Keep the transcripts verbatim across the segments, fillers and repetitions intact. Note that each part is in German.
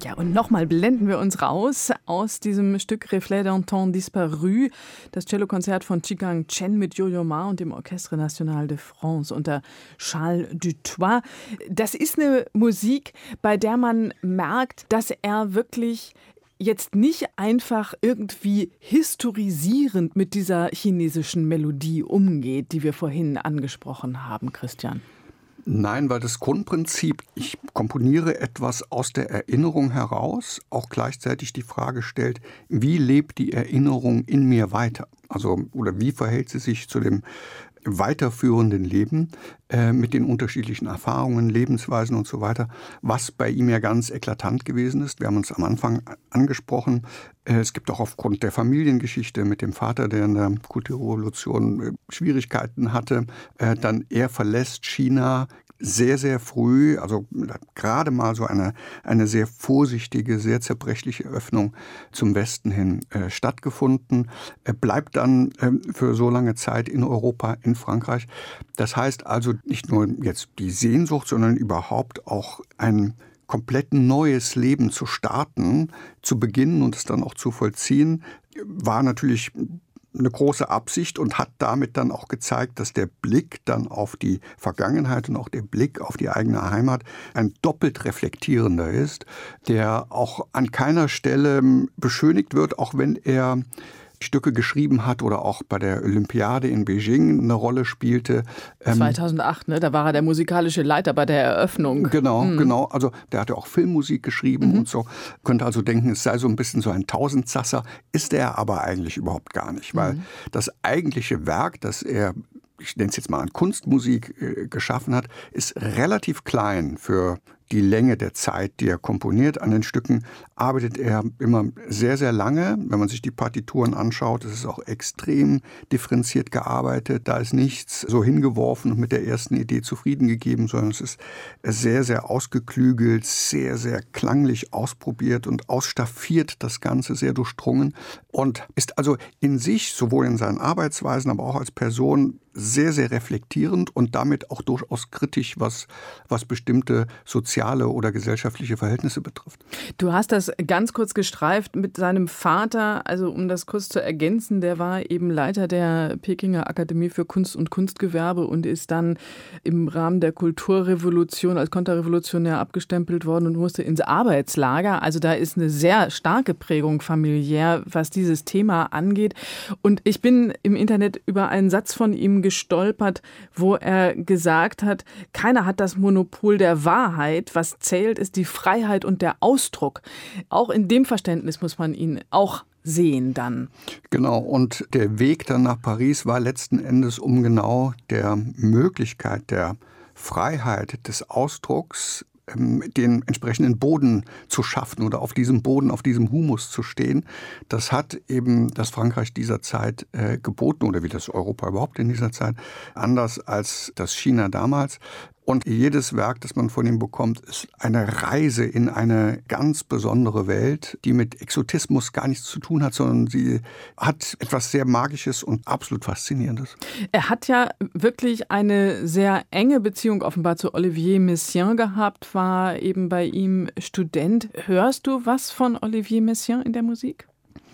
Ja, und nochmal blenden wir uns raus aus diesem Stück Reflet d'un temps disparu, das Cellokonzert von Chi-Gang Chen mit Yo-Yo Ma und dem Orchestre National de France unter Charles Dutoit. Das ist eine Musik, bei der man merkt, dass er wirklich jetzt nicht einfach irgendwie historisierend mit dieser chinesischen Melodie umgeht, die wir vorhin angesprochen haben, Christian. Nein, weil das Grundprinzip, ich komponiere etwas aus der Erinnerung heraus, auch gleichzeitig die Frage stellt, wie lebt die Erinnerung in mir weiter? Also, oder wie verhält sie sich zu dem weiterführenden Leben äh, mit den unterschiedlichen Erfahrungen, Lebensweisen und so weiter, was bei ihm ja ganz eklatant gewesen ist. Wir haben uns am Anfang angesprochen, äh, es gibt auch aufgrund der Familiengeschichte mit dem Vater, der in der Kulturrevolution äh, Schwierigkeiten hatte, äh, dann er verlässt China sehr, sehr früh, also gerade mal so eine, eine sehr vorsichtige, sehr zerbrechliche Öffnung zum Westen hin äh, stattgefunden. Er bleibt dann äh, für so lange Zeit in Europa, in Frankreich. Das heißt also nicht nur jetzt die Sehnsucht, sondern überhaupt auch ein komplett neues Leben zu starten, zu beginnen und es dann auch zu vollziehen, war natürlich eine große Absicht und hat damit dann auch gezeigt, dass der Blick dann auf die Vergangenheit und auch der Blick auf die eigene Heimat ein doppelt reflektierender ist, der auch an keiner Stelle beschönigt wird, auch wenn er Stücke geschrieben hat oder auch bei der Olympiade in Beijing eine Rolle spielte. zweitausendacht, ne? Da war er der musikalische Leiter bei der Eröffnung. Genau, mhm. genau. Also der hatte auch Filmmusik geschrieben mhm. und so. Könnte also denken, es sei so ein bisschen so ein Tausendsasser. Ist er aber eigentlich überhaupt gar nicht, weil mhm. das eigentliche Werk, das er, ich nenne es jetzt mal an Kunstmusik äh, geschaffen hat, ist relativ klein für die Länge der Zeit, die er komponiert. An den Stücken arbeitet er immer sehr, sehr lange. Wenn man sich die Partituren anschaut, ist es auch extrem differenziert gearbeitet. Da ist nichts so hingeworfen und mit der ersten Idee zufrieden gegeben, sondern es ist sehr, sehr ausgeklügelt, sehr, sehr klanglich ausprobiert und ausstaffiert, das Ganze sehr durchdrungen und ist also in sich, sowohl in seinen Arbeitsweisen, aber auch als Person, sehr, sehr reflektierend und damit auch durchaus kritisch, was, was bestimmte soziale oder gesellschaftliche Verhältnisse betrifft. Du hast das ganz kurz gestreift mit seinem Vater, also um das kurz zu ergänzen, der war eben Leiter der Pekinger Akademie für Kunst und Kunstgewerbe und ist dann im Rahmen der Kulturrevolution als Konterrevolutionär abgestempelt worden und musste ins Arbeitslager. Also da ist eine sehr starke Prägung familiär, was dieses Thema angeht. Und ich bin im Internet über einen Satz von ihm gestolpert, wo er gesagt hat, keiner hat das Monopol der Wahrheit. Was zählt, ist die Freiheit und der Ausdruck. Auch in dem Verständnis muss man ihn auch sehen dann. Genau, und der Weg dann nach Paris war letzten Endes, um genau der Möglichkeit der Freiheit des Ausdrucks den entsprechenden Boden zu schaffen oder auf diesem Boden, auf diesem Humus zu stehen. Das hat eben das Frankreich dieser Zeit äh, geboten oder wie das Europa überhaupt in dieser Zeit, anders als das China damals. Und jedes Werk, das man von ihm bekommt, ist eine Reise in eine ganz besondere Welt, die mit Exotismus gar nichts zu tun hat, sondern sie hat etwas sehr Magisches und absolut Faszinierendes. Er hat ja wirklich eine sehr enge Beziehung offenbar zu Olivier Messiaen gehabt, war eben bei ihm Student. Hörst du was von Olivier Messiaen in der Musik?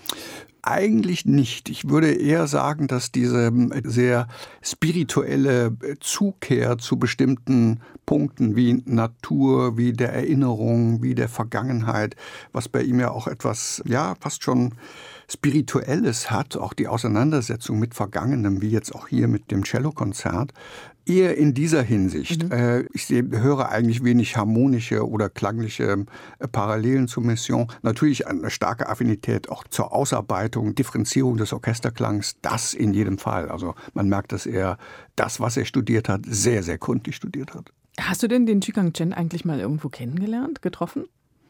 Eigentlich nicht. Ich würde eher sagen, dass diese sehr spirituelle Zukehr zu bestimmten Punkten wie Natur, wie der Erinnerung, wie der Vergangenheit, was bei ihm ja auch etwas, ja, fast schon Spirituelles hat, auch die Auseinandersetzung mit Vergangenem, wie jetzt auch hier mit dem Cellokonzert, eher in dieser Hinsicht. Mhm. Äh, ich seh, höre eigentlich wenig harmonische oder klangliche äh, Parallelen zur Messiaen. Natürlich eine starke Affinität auch zur Ausarbeitung, Differenzierung des Orchesterklangs, das in jedem Fall. Also man merkt, dass er das, was er studiert hat, sehr, sehr gründlich studiert hat. Hast du denn den Chi-Gang Chen eigentlich mal irgendwo kennengelernt, getroffen?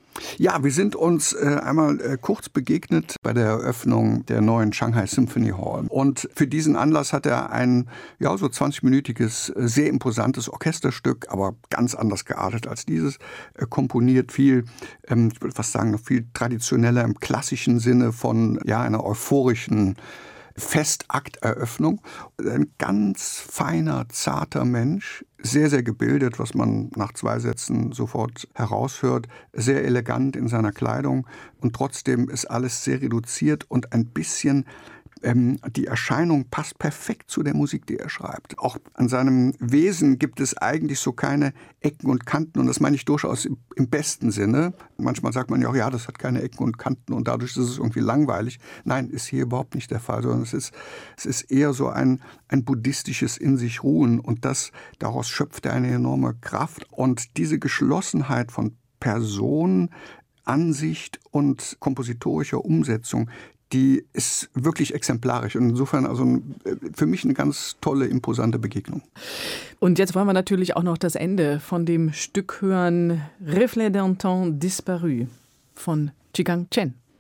Ja, wir sind uns äh, einmal äh, kurz begegnet bei der Eröffnung der neuen Shanghai Symphony Hall. Und für diesen Anlass hat er ein ja, so zwanzig-minütiges, äh, sehr imposantes Orchesterstück, aber ganz anders geartet als dieses, äh, komponiert. Viel, ähm, ich würde fast sagen, noch viel traditioneller im klassischen Sinne von ja, einer euphorischen Festakteröffnung. Ein ganz feiner, zarter Mensch, sehr, sehr gebildet, was man nach zwei Sätzen sofort heraushört, sehr elegant in seiner Kleidung und trotzdem ist alles sehr reduziert und ein bisschen Ähm, die Erscheinung passt perfekt zu der Musik, die er schreibt. Auch an seinem Wesen gibt es eigentlich so keine Ecken und Kanten und das meine ich durchaus im, im besten Sinne. Manchmal sagt man ja auch, ja, das hat keine Ecken und Kanten und dadurch ist es irgendwie langweilig. Nein, ist hier überhaupt nicht der Fall, sondern es ist, es ist eher so ein, ein buddhistisches in sich ruhen und das, daraus schöpft er eine enorme Kraft und diese Geschlossenheit von Person, Ansicht und kompositorischer Umsetzung, die ist wirklich exemplarisch. Und insofern also für mich eine ganz tolle, imposante Begegnung. Und jetzt wollen wir natürlich auch noch das Ende von dem Stück hören. Reflet d'un temps disparu von Chigang Chen.